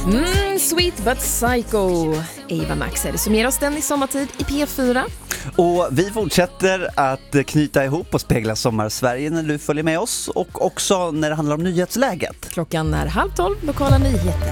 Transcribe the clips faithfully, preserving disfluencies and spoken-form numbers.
Mm, Sweet but Psycho. Ava Max är det som ger oss den i sommartid i P fyra. Och vi fortsätter att knyta ihop och spegla sommar-Sverige när du följer med oss. Och också när det handlar om nyhetsläget. Klockan är halv tolv, lokala nyheter.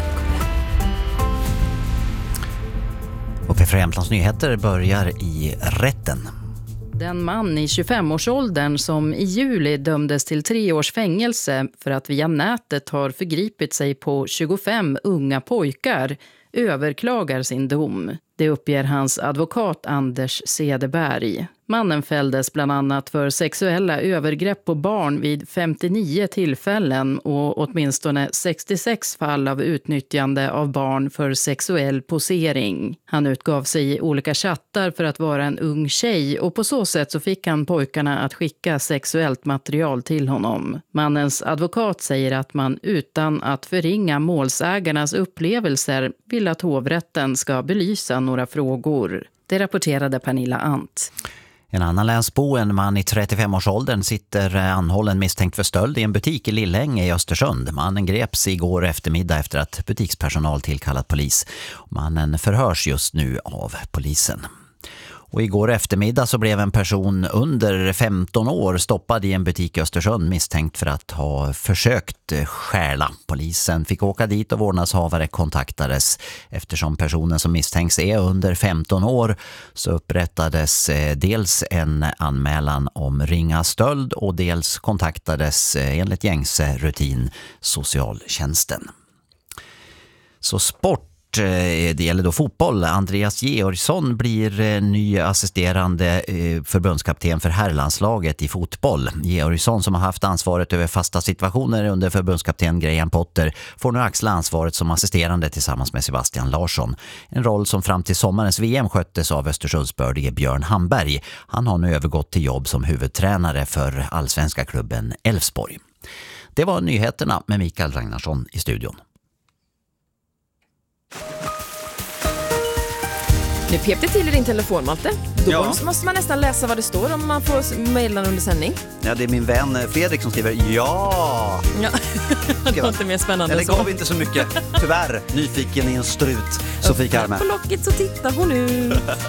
Och P fyra Jämtlands nyheter börjar i rätten. Den man i tjugofemårsåldern som i juli dömdes till tre års fängelse för att via nätet har förgripit sig på tjugofem unga pojkar överklagar sin dom. Det uppger hans advokat Anders Cederberg. Mannen fälldes bland annat för sexuella övergrepp på barn vid femtionio tillfällen och åtminstone sextiosex fall av utnyttjande av barn för sexuell posering. Han utgav sig i olika chattar för att vara en ung tjej och på så sätt så fick han pojkarna att skicka sexuellt material till honom. Mannens advokat säger att man utan att förringa målsägarnas upplevelser vill att hovrätten ska belysa några frågor. Det rapporterade Pernilla Ant. En annan länsbo, en man i trettiofemårsåldern, sitter anhållen misstänkt för stöld i en butik i Lillhänge i Östersund. Mannen greps igår eftermiddag efter att butikspersonal tillkallat polis. Mannen förhörs just nu av polisen. Och igår eftermiddag så blev en person under femton år stoppad i en butik i Östersund misstänkt för att ha försökt stjäla. Polisen fick åka dit och vårdnadshavare kontaktades. Eftersom personen som misstänks är under femton år så upprättades dels en anmälan om ringa stöld och dels kontaktades enligt gängse rutin socialtjänsten. Så sport. Det gäller då fotboll. Andreas Georgsson blir ny assisterande förbundskapten för herrlandslaget i fotboll. Georgsson, som har haft ansvaret över fasta situationer under förbundskapten Graham Potter, får nu axla ansvaret som assisterande tillsammans med Sebastian Larsson. En roll som fram till sommarens V M sköttes av Östersundsbördige Björn Hamberg. Han har nu övergått till jobb som huvudtränare för allsvenska klubben Elfsborg. Det var nyheterna med Mikael Ragnarsson i studion. Nu pep det till i din telefon, Malte. Då Ja. måste man nästan läsa vad det står om man får mejla under sändning. Ja, det är min vän Fredrik som skriver ja. Ja, det var inte mer spännande Eller så. gav inte så mycket. Tyvärr, nyfiken i en strut. Sofie Karme. På locket så tittar hon ut.